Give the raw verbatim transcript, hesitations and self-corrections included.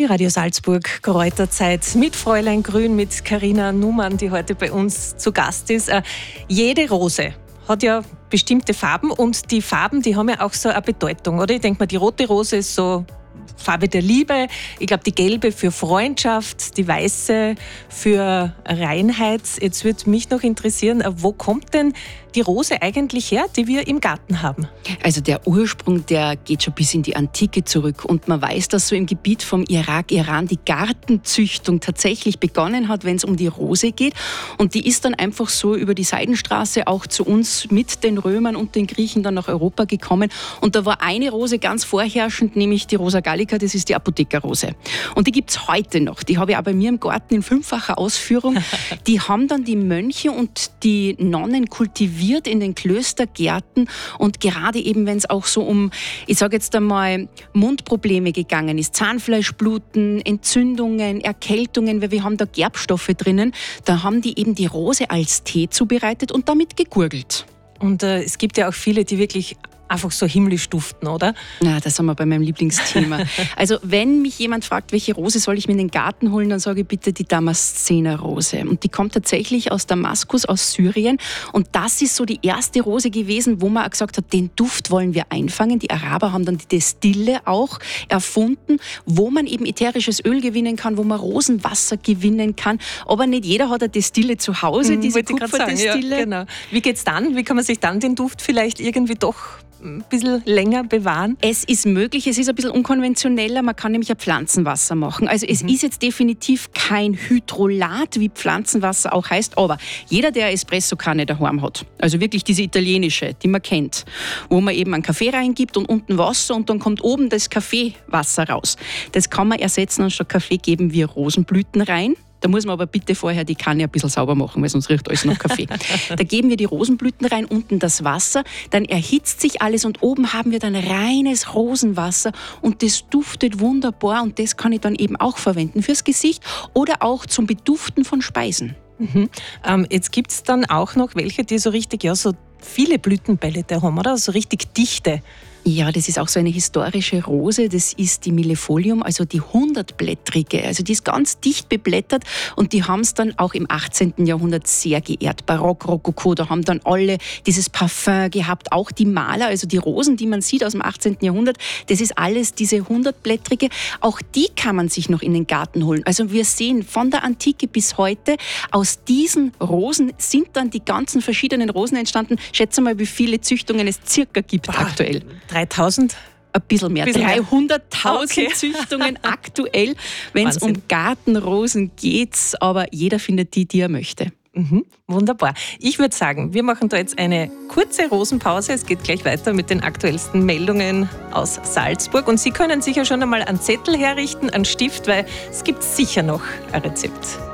Die Radio Salzburg Kräuterzeit mit Fräulein Grün, mit Carina Numann, die heute bei uns zu Gast ist. Äh, jede Rose hat ja bestimmte Farben und die Farben, die haben ja auch so eine Bedeutung, oder? Ich denke mal, die rote Rose ist so Farbe der Liebe. Ich glaube, die gelbe für Freundschaft, die weiße für Reinheit. Jetzt würde mich noch interessieren, wo kommt denn die Rose eigentlich her, die wir im Garten haben? Also der Ursprung, der geht schon bis in die Antike zurück. Und man weiß, dass so im Gebiet vom Irak, Iran die Gartenzüchtung tatsächlich begonnen hat, wenn es um die Rose geht. Und die ist dann einfach so über die Seidenstraße auch zu uns mit den Römern und den Griechen dann nach Europa gekommen. Und da war eine Rose ganz vorherrschend, nämlich die Rosa Gallica, das ist die Apothekerrose. Und die gibt es heute noch. Die habe ich auch bei mir im Garten in fünffacher Ausführung. Die haben dann die Mönche und die Nonnen kultiviert in den Klöstergärten. Und gerade eben, wenn es auch so um, ich sage jetzt einmal, Mundprobleme gegangen ist, Zahnfleischbluten, Entzündungen, Erkältungen, weil wir haben da Gerbstoffe drinnen, da haben die eben die Rose als Tee zubereitet und damit gegurgelt. Und äh, es gibt ja auch viele, die wirklich einfach so himmlisch duften, oder? Na, das haben wir bei meinem Lieblingsthema. Also wenn mich jemand fragt, welche Rose soll ich mir in den Garten holen, dann sage ich bitte die Damaszener-Rose. Und die kommt tatsächlich aus Damaskus, aus Syrien. Und das ist so die erste Rose gewesen, wo man auch gesagt hat, den Duft wollen wir einfangen. Die Araber haben dann die Destille auch erfunden, wo man eben ätherisches Öl gewinnen kann, wo man Rosenwasser gewinnen kann. Aber nicht jeder hat eine Destille zu Hause, diese Wollte ich grad sagen, Kupferdestille. ja, genau. Wie geht's dann? Wie kann man sich dann den Duft vielleicht irgendwie doch ein bisschen länger bewahren? Es ist möglich, es ist ein bisschen unkonventioneller, man kann nämlich ein Pflanzenwasser machen. Also es mhm. ist jetzt definitiv kein Hydrolat, wie Pflanzenwasser auch heißt, aber jeder, der eine Espressokanne daheim hat, also wirklich diese italienische, die man kennt, wo man eben einen Kaffee reingibt und unten Wasser und dann kommt oben das Kaffeewasser raus. Das kann man ersetzen und statt Kaffee geben wir Rosenblüten rein. Da muss man aber bitte vorher die Kanne ein bisschen sauber machen, weil sonst riecht alles nach Kaffee. Da geben wir die Rosenblüten rein, unten das Wasser, dann erhitzt sich alles und oben haben wir dann reines Rosenwasser und das duftet wunderbar und das kann ich dann eben auch verwenden fürs Gesicht oder auch zum Beduften von Speisen. Mhm. Ähm, jetzt gibt es dann auch noch welche, die so richtig, ja, so viele Blütenbälle da haben, oder? So richtig dichte. Ja, das ist auch so eine historische Rose, das ist die Millefolium, also die hundertblättrige. Also die ist ganz dicht beblättert und die haben es dann auch im achtzehnten Jahrhundert sehr geehrt. Barock, Rokoko, da haben dann alle dieses Parfum gehabt, auch die Maler, also die Rosen, die man sieht aus dem achtzehnten Jahrhundert, das ist alles diese hundertblättrige. Auch die kann man sich noch in den Garten holen. Also wir sehen von der Antike bis heute, aus diesen Rosen sind dann die ganzen verschiedenen Rosen entstanden. Schätze mal, wie viele Züchtungen es circa gibt Boah, aktuell. dreitausend? Ein bisschen mehr. Bisschen mehr. dreihunderttausend Okay. Züchtungen aktuell, wenn es um Gartenrosen geht. Aber jeder findet die, die er möchte. Mhm, wunderbar. Ich würde sagen, wir machen da jetzt eine kurze Rosenpause. Es geht gleich weiter mit den aktuellsten Meldungen aus Salzburg. Und Sie können sicher schon einmal einen Zettel herrichten, einen Stift, weil es gibt sicher noch ein Rezept.